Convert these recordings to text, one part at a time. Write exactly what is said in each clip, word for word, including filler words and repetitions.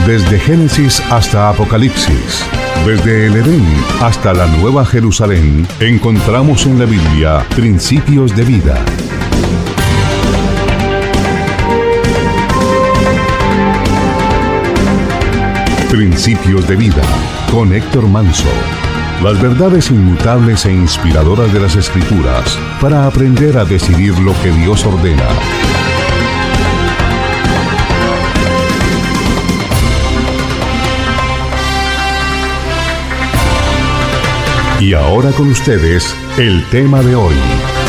Desde Génesis hasta Apocalipsis, desde el Edén hasta la Nueva Jerusalén, encontramos en la Biblia principios de vida. Principios de vida, con Héctor Manso. Las verdades inmutables e inspiradoras de las Escrituras para aprender a decidir lo que Dios ordena. Y ahora con ustedes, el tema de hoy.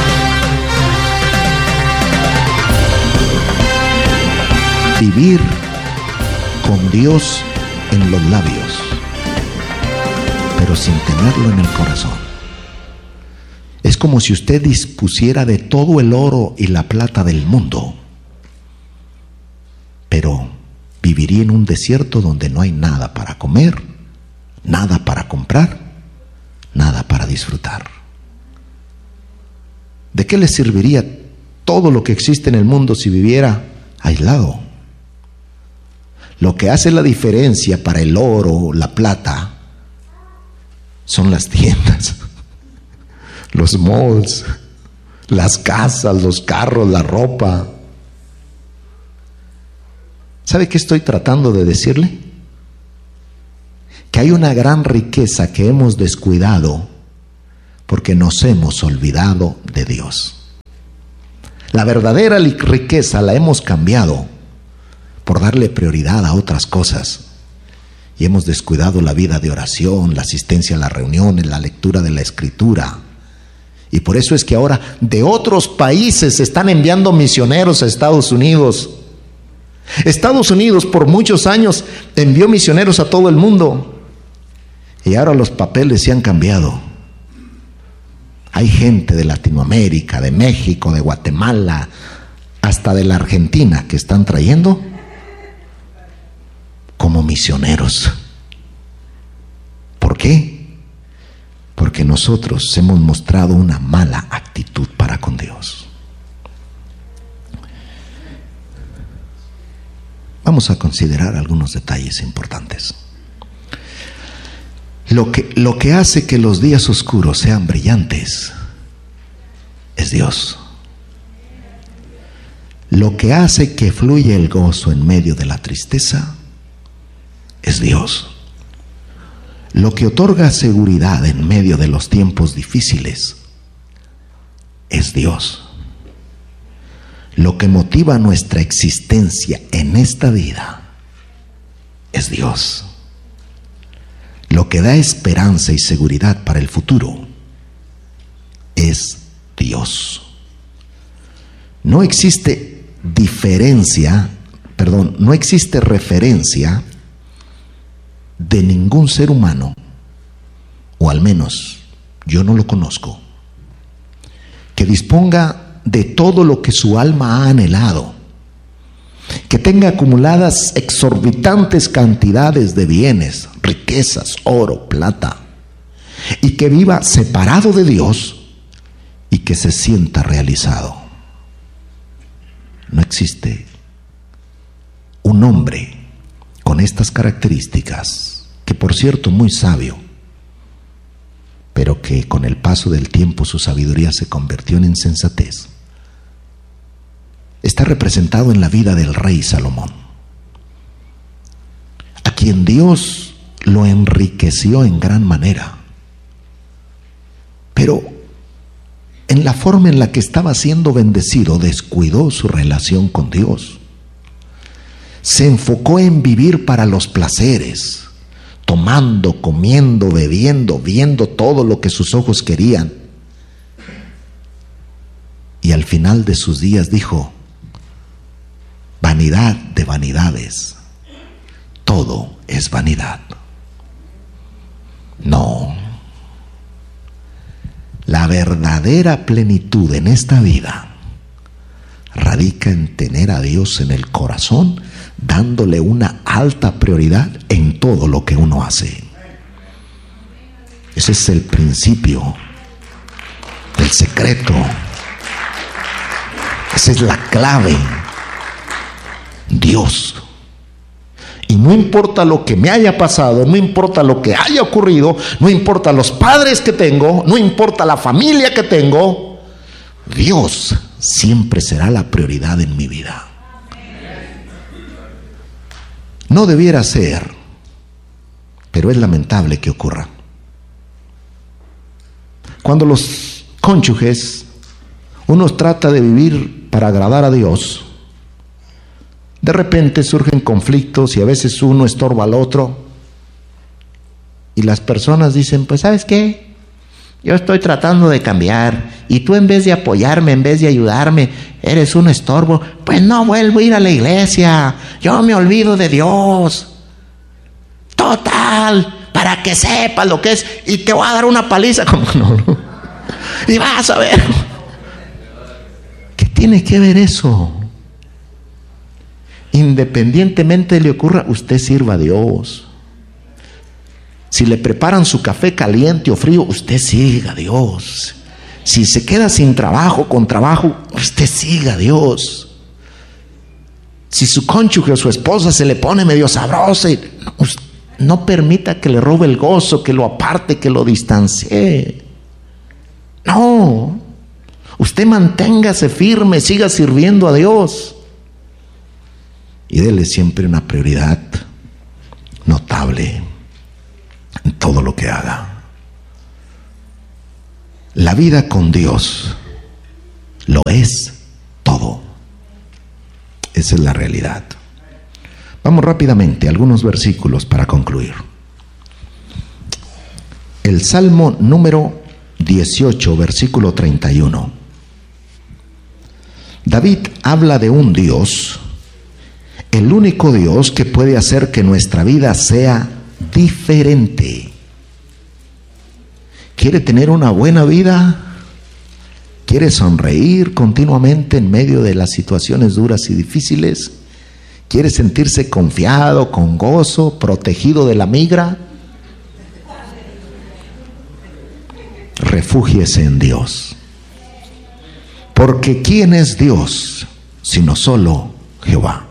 Vivir con Dios en los labios, pero sin tenerlo en el corazón. Es como si usted dispusiera de todo el oro y la plata del mundo, pero viviría en un desierto donde no hay nada para comer, nada para comprar, nada para disfrutar. ¿De qué le serviría todo lo que existe en el mundo si viviera aislado? Lo que hace la diferencia para el oro, la plata, son las tiendas, los malls, las casas, los carros, la ropa. ¿Sabe qué estoy tratando de decirle? Que hay una gran riqueza que hemos descuidado porque nos hemos olvidado de Dios. La verdadera riqueza la hemos cambiado por darle prioridad a otras cosas y hemos descuidado la vida de oración, la asistencia a las reuniones, la lectura de la Escritura. Y por eso es que ahora de otros países se están enviando misioneros a Estados Unidos. Estados Unidos por muchos años envió misioneros a todo el mundo. Y ahora los papeles se han cambiado. Hay gente de Latinoamérica, de México, de Guatemala, hasta de la Argentina que están trayendo como misioneros. ¿Por qué? Porque nosotros hemos mostrado una mala actitud para con Dios. Vamos a considerar algunos detalles importantes. Lo que, lo que hace que los días oscuros sean brillantes es Dios. Lo que hace que fluya el gozo en medio de la tristeza es Dios. Lo que otorga seguridad en medio de los tiempos difíciles es Dios. Lo que motiva nuestra existencia en esta vida es Dios. Lo que da esperanza y seguridad para el futuro es Dios. No existe diferencia, perdón, no existe referencia de ningún ser humano, o al menos yo no lo conozco, que disponga de todo lo que su alma ha anhelado, que tenga acumuladas exorbitantes cantidades de bienes, riquezas, oro, plata, y que viva separado de Dios y que se sienta realizado. No existe un hombre con estas características, que por cierto muy sabio, pero que con el paso del tiempo su sabiduría se convirtió en insensatez. Está representado en la vida del rey Salomón, a quien Dios lo enriqueció en gran manera, pero en la forma en la que estaba siendo bendecido descuidó su relación con Dios. Se enfocó en vivir para los placeres, tomando, comiendo, bebiendo, viendo todo lo que sus ojos querían. Y al final de sus días dijo: vanidad de vanidades, todo es vanidad. No, la verdadera plenitud en esta vida radica en tener a Dios en el corazón, dándole una alta prioridad en todo lo que uno hace. Ese es el principio, el secreto. Esa es la clave. Dios. Y no importa lo que me haya pasado, no importa lo que haya ocurrido, no importa los padres que tengo, no importa la familia que tengo, Dios siempre será la prioridad en mi vida. No debiera ser, pero es lamentable que ocurra. Cuando los cónyuges, uno trata de vivir para agradar a Dios, de repente surgen conflictos y a veces uno estorba al otro. Y las personas dicen, pues ¿sabes qué? Yo estoy tratando de cambiar y tú en vez de apoyarme, en vez de ayudarme, eres un estorbo. Pues no vuelvo a ir a la iglesia, yo me olvido de Dios. Total, para que sepas lo que es, y te voy a dar una paliza. Como no, no. Y vas a ver. ¿Qué tiene que ver eso? Independientemente de lo que ocurra, usted sirva a Dios. Si le preparan su café caliente o frío, usted siga a Dios. Si se queda sin trabajo, con trabajo, usted siga a Dios. Si su cónyuge o su esposa se le pone medio sabrosa, no, no permita que le robe el gozo, que lo aparte, que lo distancie. No, usted manténgase firme, siga sirviendo a Dios. Y dele siempre una prioridad notable en todo lo que haga. La vida con Dios lo es todo. Esa es la realidad. Vamos rápidamente a algunos versículos para concluir. El Salmo número dieciocho, versículo treinta y uno. David habla de un Dios, el único Dios que puede hacer que nuestra vida sea diferente. ¿Quiere tener una buena vida? ¿Quiere sonreír continuamente en medio de las situaciones duras y difíciles? ¿Quiere sentirse confiado, con gozo, protegido de la migra? Refúgiese en Dios. Porque ¿quién es Dios sino solo Jehová?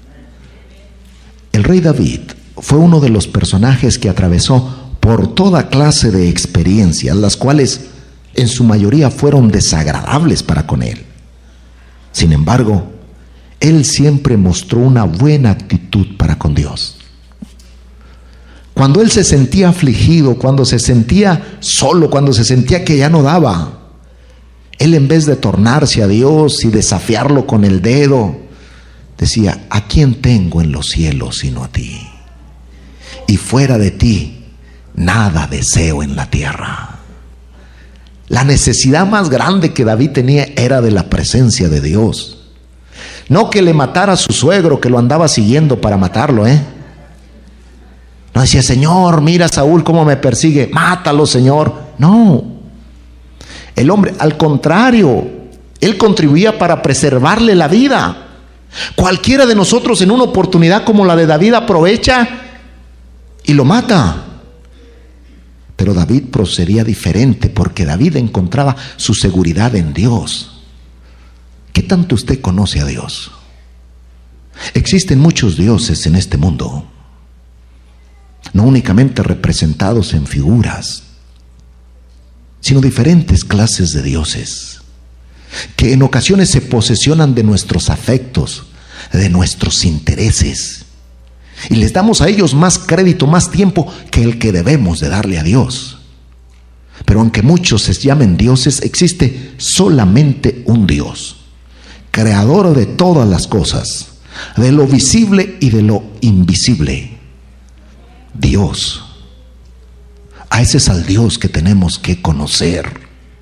El rey David fue uno de los personajes que atravesó por toda clase de experiencias, las cuales en su mayoría fueron desagradables para con él. Sin embargo, él siempre mostró una buena actitud para con Dios. Cuando él se sentía afligido, cuando se sentía solo, cuando se sentía que ya no daba, él, en vez de tornarse a Dios y desafiarlo con el dedo, decía: ¿a quién tengo en los cielos sino a ti? Y fuera de ti nada deseo en la tierra. La necesidad más grande que David tenía era de la presencia de Dios. No que le matara a su suegro, que lo andaba siguiendo para matarlo, ¿eh? No decía: Señor, mira Saúl cómo me persigue, mátalo, Señor. No. El hombre, al contrario, él contribuía para preservarle la vida. Cualquiera de nosotros en una oportunidad como la de David aprovecha y lo mata. Pero David procedía diferente, porque David encontraba su seguridad en Dios. ¿Qué tanto usted conoce a Dios? Existen muchos dioses en este mundo, no únicamente representados en figuras, sino diferentes clases de dioses, que en ocasiones se posesionan de nuestros afectos, de nuestros intereses, y les damos a ellos más crédito, más tiempo que el que debemos de darle a Dios. Pero aunque muchos se llamen dioses, existe solamente un Dios, creador de todas las cosas, de lo visible y de lo invisible. Dios. A ese es al Dios que tenemos que conocer.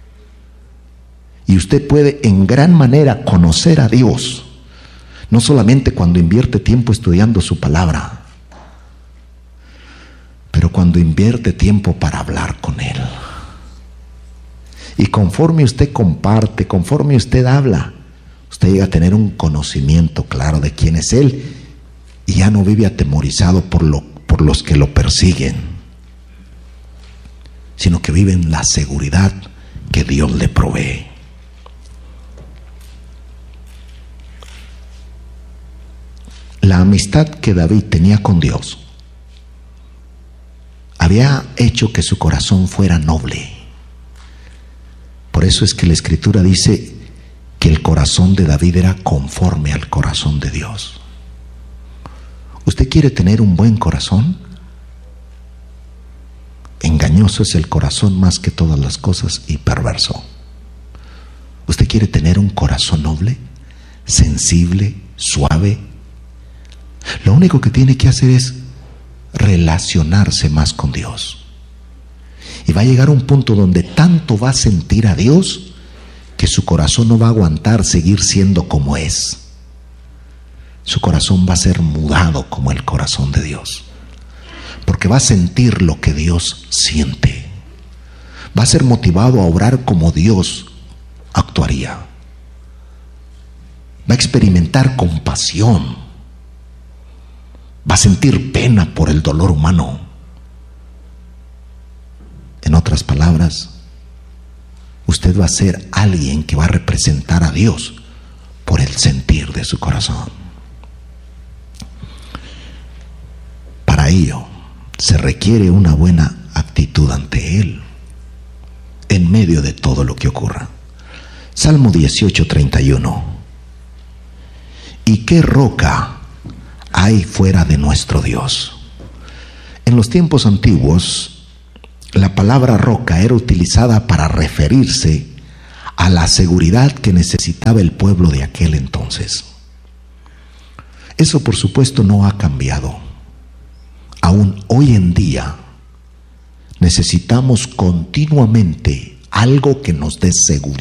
Y usted puede en gran manera conocer a Dios, no solamente cuando invierte tiempo estudiando su palabra, pero cuando invierte tiempo para hablar con Él. Y conforme usted comparte, conforme usted habla, usted llega a tener un conocimiento claro de quién es Él, y ya no vive atemorizado por, lo, por los que lo persiguen, sino que vive en la seguridad que Dios le provee. la amistad que David tenía con Dios había hecho que su corazón fuera noble. Por eso es que la Escritura dice que el corazón de David era conforme al corazón de Dios. ¿Usted quiere tener un buen corazón? Engañoso es el corazón más que todas las cosas y perverso. ¿Usted quiere tener un corazón noble, sensible, suave? Lo único que tiene que hacer es relacionarse más con Dios. Y va a llegar a un punto donde tanto va a sentir a Dios que su corazón no va a aguantar seguir siendo como es. Su corazón va a ser mudado como el corazón de Dios, porque va a sentir lo que Dios siente. Va a ser motivado a obrar como Dios actuaría. Va a experimentar compasión. Va a sentir pena por el dolor humano. En otras palabras, usted va a ser alguien que va a representar a Dios por el sentir de su corazón. Para ello se requiere una buena actitud ante Él en medio de todo lo que ocurra. Salmo dieciocho, treinta y uno. ¿Y qué roca hay fuera de nuestro Dios? En los tiempos antiguos, la palabra roca era utilizada para referirse a la seguridad que necesitaba el pueblo de aquel entonces. Eso, por supuesto, no ha cambiado. Aún hoy en día necesitamos continuamente algo que nos dé seguridad.